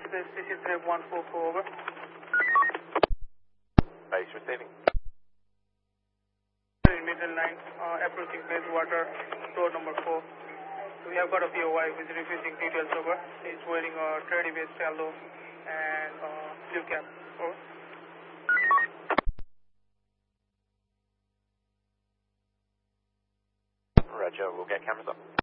base, this is 144, over. Base receiving. In middle line, approaching base water, door number 4. So we have got a POI who is refusing details, over. He's wearing a 30 base shallow and blue cap, over. Roger, we'll get cameras up.